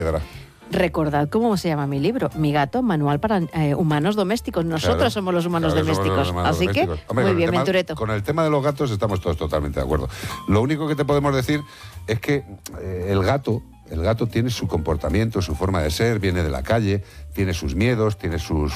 Recordad cómo se llama mi libro, Mi gato, manual para humanos domésticos. Nosotros somos los humanos domésticos. Así que, hombre, muy bien, Ventureto. Con el tema de los gatos estamos todos totalmente de acuerdo. Lo único que te podemos decir es que el gato tiene su comportamiento, su forma de ser, viene de la calle, tiene sus miedos, tiene sus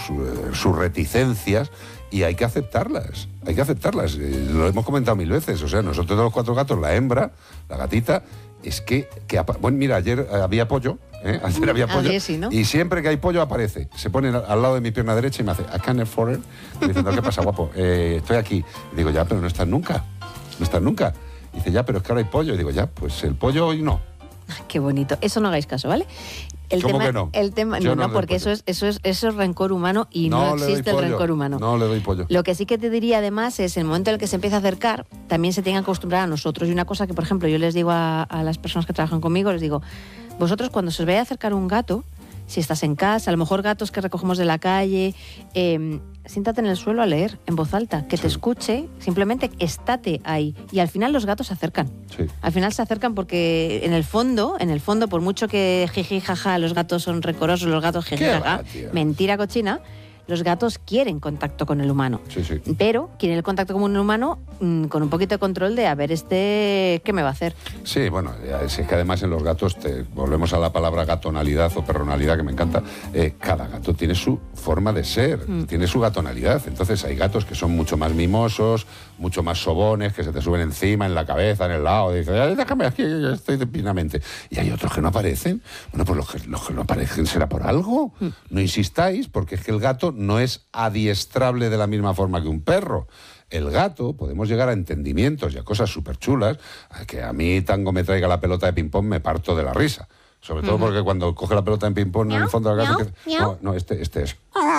reticencias y hay que aceptarlas. Hay que aceptarlas. Lo hemos comentado 1000 veces. O sea, nosotros de los 4 gatos, la hembra, la gatita, es que bueno, mira, ayer había pollo. Ayer había pollo, sí, ¿no? Y siempre que hay pollo aparece. Se pone al lado de mi pierna derecha y me hace I can't afford it. Diciendo, ¿qué pasa, guapo? Estoy aquí. Y digo, ya, pero no estás nunca. No estás nunca. Y dice, ya, pero es que ahora hay pollo. Y digo, ya, pues el pollo hoy no. Qué bonito. Eso no hagáis caso, ¿vale? ¿Cómo que no? El tema, no, porque eso es rencor humano y no existe el rencor humano. No le doy pollo. Lo que sí que te diría además es el momento en el que se empieza a acercar, también se tienen que acostumbrar a nosotros. Y una cosa que, por ejemplo, yo les digo a las personas que trabajan conmigo, les digo, vosotros cuando se os vaya a acercar un gato, si estás en casa, a lo mejor gatos que recogemos de la calle, siéntate en el suelo a leer en voz alta, que te escuche, simplemente estate ahí. Y al final los gatos se acercan. Sí. Al final se acercan porque en el fondo, por mucho que jiji, jaja, los gatos son recorosos, los gatos jiji, jaja, mentira cochina, los gatos quieren contacto con el humano. Sí, sí. Pero quieren el contacto con un humano con un poquito de control de a ver ¿qué me va a hacer? Sí, bueno, es que además en los gatos, volvemos a la palabra gatonalidad o perronalidad, que me encanta, cada gato tiene su forma de ser, tiene su gatonalidad. Entonces hay gatos que son mucho más mimosos, mucho más sobones, que se te suben encima, en la cabeza, en el lado, y dicen, déjame aquí, yo estoy divinamente. Y hay otros que no aparecen. Bueno, pues los que no aparecen será por algo. No insistáis, porque es que el gato no es adiestrable de la misma forma que un perro. El gato, podemos llegar a entendimientos y a cosas súper chulas, que a mí Tango me traiga la pelota de ping-pong me parto de la risa. Sobre todo porque cuando coge la pelota en ping-pong en el fondo del gato... Este es...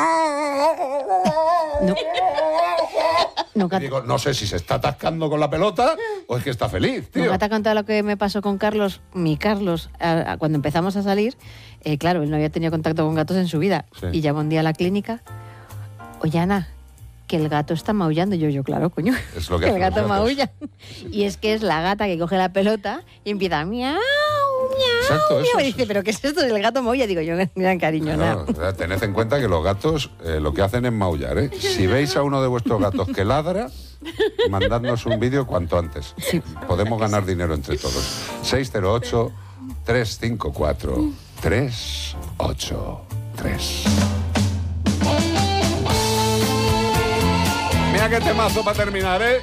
No. Digo, no sé si se está atascando con la pelota o es que está feliz, tío. Nunca te ha contado lo que me pasó con Carlos, cuando empezamos a salir. Claro, él no había tenido contacto con gatos en su vida. Sí. Y llamó un día a la clínica. Oye, Ana, que el gato está maullando. Yo, claro, coño. Es lo que el gato maulla. Y es que es la gata que coge la pelota y empieza miau, miau. Exacto, eso. Y dice, ¿pero qué es esto del gato maulla? Digo yo, mira, cariño, no. Tened en cuenta que los gatos lo que hacen es maullar, ¿eh? Si veis a uno de vuestros gatos que ladra, mandadnos un vídeo cuanto antes. Sí. Podemos ganar dinero entre todos. 608-354-383. Mira qué temazo para terminar, ¿eh?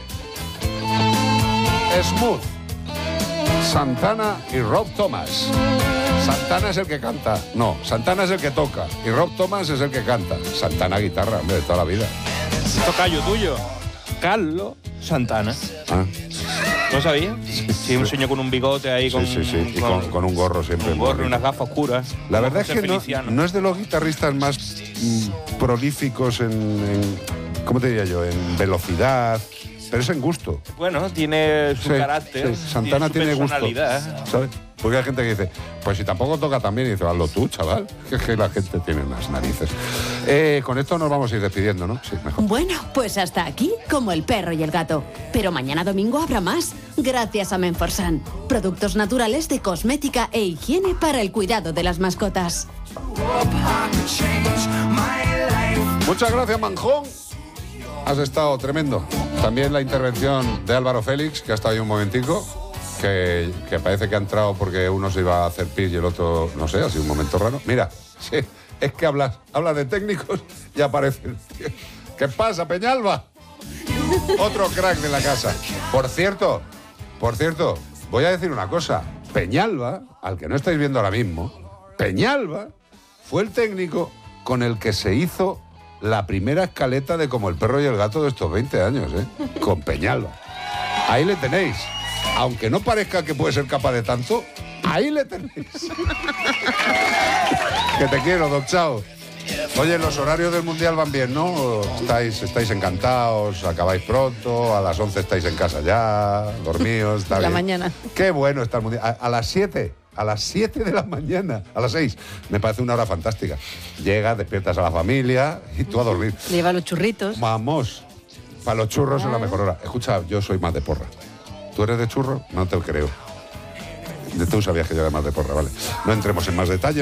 Smooth. Santana y Rob Thomas. Santana es el que canta. No, Santana es el que toca. Y Rob Thomas es el que canta. Santana guitarra, hombre, de toda la vida. Tocayo tuyo. Carlos Santana. ¿Ah? ¿No sabías? Sí, un señor con un bigote ahí. Sí. Y con un gorro siempre. Un gorro y unas gafas oscuras. La verdad es que no es de los guitarristas más prolíficos en ¿cómo te diría yo? En velocidad, pero es en gusto. Bueno, tiene su carácter. Sí. Santana tiene gusto, ¿sabes? Porque hay gente que dice, pues si tampoco toca tan bien, y dice, hazlo tú, chaval. Es que la gente tiene unas narices. Con esto nos vamos a ir despidiendo, ¿no? Sí, mejor. Bueno, pues hasta aquí, como el perro y el gato. Pero mañana domingo habrá más, gracias a Menforsan. Productos naturales de cosmética e higiene para el cuidado de las mascotas. Muchas gracias, Manjón. Has estado tremendo. También la intervención de Álvaro Félix, que ha estado ahí un momentico, que parece que ha entrado porque uno se iba a hacer pis y el otro, no sé, ha sido un momento raro. Mira, sí, es que hablas de técnicos y aparece el tío. ¿Qué pasa, Peñalba? Otro crack de la casa. Por cierto, voy a decir una cosa. Peñalba, al que no estáis viendo ahora mismo, Peñalba fue el técnico con el que se hizo la primera escaleta de Como el perro y el gato de estos 20 años, con Peñalba. Ahí le tenéis. Aunque no parezca que puede ser capaz de tanto, ahí le tenéis. Que te quiero, Doc Chao. Oye, los horarios del Mundial van bien, ¿no? Estáis encantados, acabáis pronto, a las 11 estáis en casa ya, dormidos, está bien. La mañana. Qué bueno está el Mundial. A las 7 de la mañana, a las 6. Me parece una hora fantástica. Llegas, despiertas a la familia y tú a dormir. Lleva los churritos. Vamos, para los churros es la mejor hora. Escucha, yo soy más de porra. ¿Tú eres de churro? No te lo creo. Tú sabías que yo era más de porra, vale. No entremos en más detalles.